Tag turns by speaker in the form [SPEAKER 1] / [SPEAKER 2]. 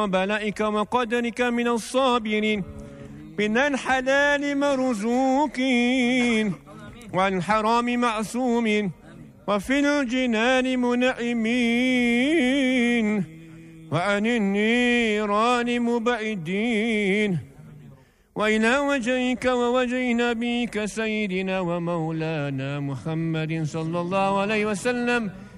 [SPEAKER 1] وبلائك وقدرك من الصابرين، من الحلال مرزوقين، وعن حرام معصوم، وفي الجنان منعمين، وعن النيران مبعدين، وإلى وجهك ووجه نبيك سيدنا ومولانا محمد صلى الله عليه وسلم